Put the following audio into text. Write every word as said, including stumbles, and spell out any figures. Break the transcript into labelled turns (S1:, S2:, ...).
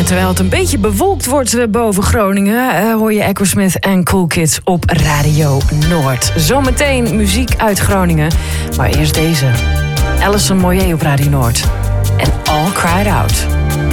S1: terwijl het een beetje bewolkt wordt boven Groningen, uh, hoor je Echo Smith en Cool Kids op Radio Noord. Zometeen muziek uit Groningen, maar eerst deze. Alison Moyet op Radio Noord. En All Cried Out.